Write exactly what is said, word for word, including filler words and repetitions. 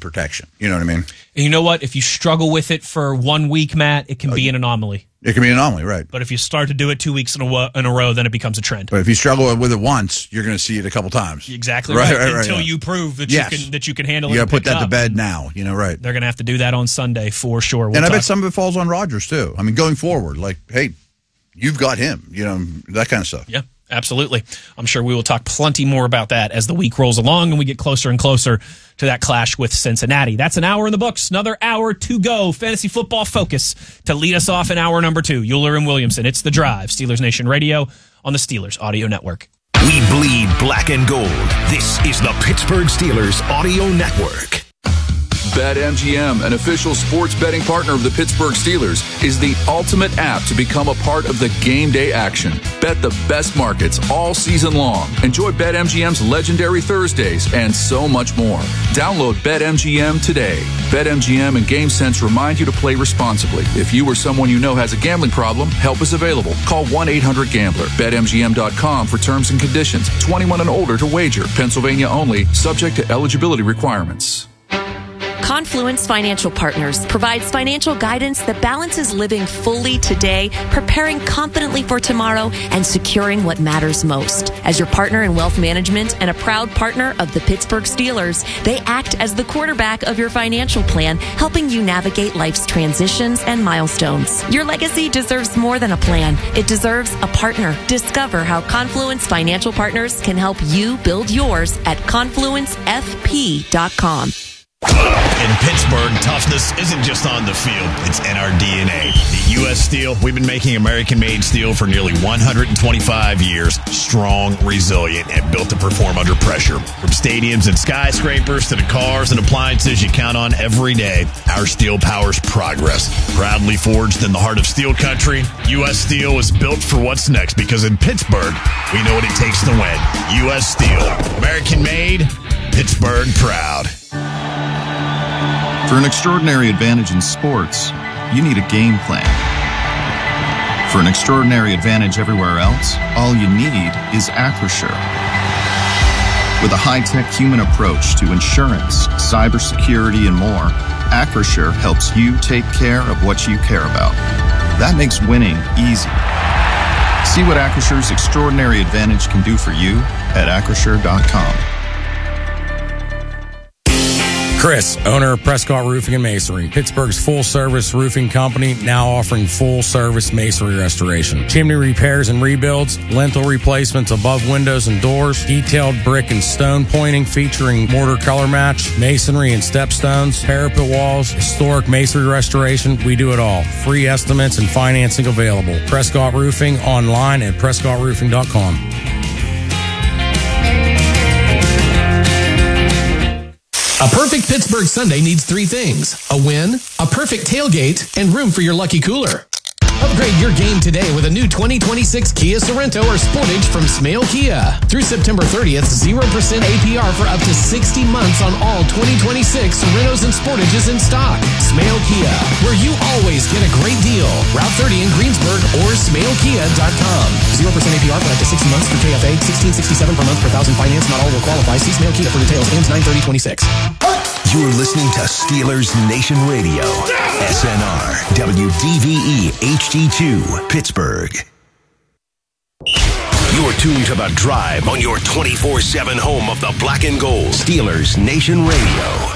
protection. You know what I mean? And you know what? If you struggle with it for one week, Matt, it can be an anomaly. It can be an anomaly, right? But if you start to do it two weeks in a, wo- in a row, then it becomes a trend. But if you struggle with it once, you're going to see it a couple times. Exactly right. right, right Until right, you prove that yes. you can that you can handle you it. You got to put that up. to bed now. You know, right? They're going to have to do that on Sunday for sure. We'll and I talk. bet some of it falls on Rodgers too. I mean, going forward, like, hey, you've got him. You know, that kind of stuff. Yeah. Absolutely. I'm sure we will talk plenty more about that as the week rolls along and we get closer and closer to that clash with Cincinnati. That's an hour in the books. Another hour to go. Fantasy football focus to lead us off in hour number two. Euler and Williamson. It's The Drive. Steelers Nation Radio on the Steelers Audio Network. We bleed black and gold. This is the Pittsburgh Steelers Audio Network. BetMGM, an official sports betting partner of the Pittsburgh Steelers, is the ultimate app to become a part of the game day action. Bet the best markets all season long. Enjoy BetMGM's legendary Thursdays and so much more. Download BetMGM today. BetMGM and GameSense remind you to play responsibly. If you or someone you know has a gambling problem, help is available. Call one eight hundred gambler. Bet M G M dot com for terms and conditions. twenty-one and older to wager. Pennsylvania only. Subject to eligibility requirements. Confluence Financial Partners provides financial guidance that balances living fully today, preparing confidently for tomorrow, and securing what matters most. As your partner in wealth management and a proud partner of the Pittsburgh Steelers, they act as the quarterback of your financial plan, helping you navigate life's transitions and milestones. Your legacy deserves more than a plan. It deserves a partner. Discover how Confluence Financial Partners can help you build yours at confluence f p dot com. In Pittsburgh, toughness isn't just on the field, it's in our D N A. At U S Steel, we've been making American-made steel for nearly one hundred twenty-five years. Strong, resilient, and built to perform under pressure. From stadiums and skyscrapers to the cars and appliances you count on every day, our steel powers progress. Proudly forged in the heart of steel country, U S Steel is built for what's next because in Pittsburgh, we know what it takes to win. U S Steel. American-made, Pittsburgh proud. For an extraordinary advantage in sports, you need a game plan. For an extraordinary advantage everywhere else, all you need is Acrisure. With a high-tech human approach to insurance, cybersecurity, and more, Acrisure helps you take care of what you care about. That makes winning easy. See what Acrisure's extraordinary advantage can do for you at acrisure dot com. Chris, owner of Prescott Roofing and Masonry, Pittsburgh's full-service roofing company, now offering full-service masonry restoration. Chimney repairs and rebuilds, lintel replacements above windows and doors, detailed brick and stone pointing featuring mortar color match, masonry and stepstones, parapet walls, historic masonry restoration. We do it all. Free estimates and financing available. Prescott Roofing online at prescott roofing dot com. A perfect Pittsburgh Sunday needs three things: a win, a perfect tailgate, and room for your lucky cooler. Upgrade your game today with a new twenty twenty-six Kia Sorento or Sportage from Smale Kia. Through September thirtieth, zero percent A P R for up to sixty months on all twenty twenty-six Sorentos and Sportages in stock. Smale Kia, where you always get a great deal. Route thirty in Greensburg or smale kia dot com. zero percent A P R for up to sixty months through K F A. sixteen sixty-seven per month per thousand finance. Not all will qualify. See Smale Kia for details. Ends nine thirty twenty-six. You're listening to Steelers Nation Radio. S N R, W D V E H D two, Pittsburgh. You're tuned to The Drive on your twenty-four seven home of the black and gold. Steelers Nation Radio.